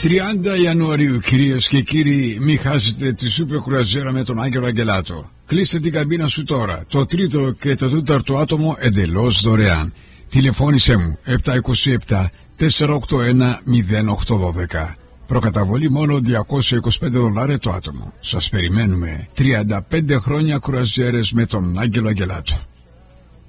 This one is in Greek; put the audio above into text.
30 Ιανουαρίου, κυρίες και κύριοι, μη χάσετε τη σούπερ κρουαζιέρα με τον Άγγελο Αγγελάτο. Κλείστε την καμπίνα σου τώρα. Το τρίτο και το τέταρτο άτομο εντελώς δωρεάν. Τηλεφώνησέ μου 727 481 0812. Προκαταβολή μόνο $225 το άτομο. Σας περιμένουμε. 35 χρόνια κρουαζιέρες με τον Άγγελο Αγγελάτο.